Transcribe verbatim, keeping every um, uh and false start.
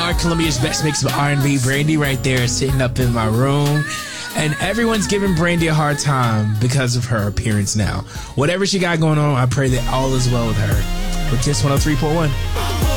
are. Columbia's best mix of R and B. Brandy right there sitting up in my room. And everyone's giving Brandy a hard time because of her appearance now. Whatever she got going on, I pray that all is well with her. With Kiss one oh three point one.